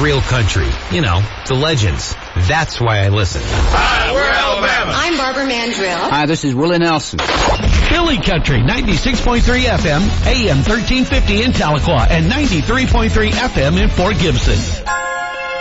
real country. You know, the legends. That's why I listen. Hi, we're Alabama. I'm Barbara Mandrill. Hi, this is Willie Nelson. Philly Country, 96.3 FM, AM 1350 in Tahlequah, and 93.3 FM in Fort Gibson.